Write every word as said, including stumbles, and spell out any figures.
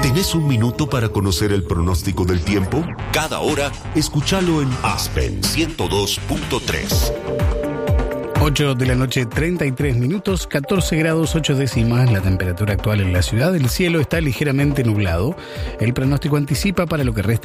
¿Tenés un minuto para conocer el pronóstico del tiempo? Cada hora, escúchalo en Aspen ciento dos punto tres. ocho de la noche, treinta y tres minutos, catorce grados ocho décimas la temperatura actual en la ciudad. El cielo está ligeramente nublado. El pronóstico anticipa para lo que resta